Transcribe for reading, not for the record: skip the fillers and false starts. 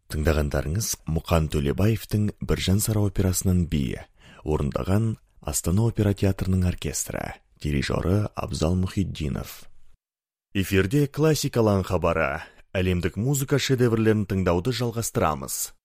Тыңдағандарыңыз Мұқан Төлебаевтың Біржан Сара операсының биі, орындаған Астана опера театрының оркестрі, дирижері Абзал Мұхитдинов. Эфирде классикалан хабары, әлемдік музыка шедеврлерін тыңдауды жалғастырамыз.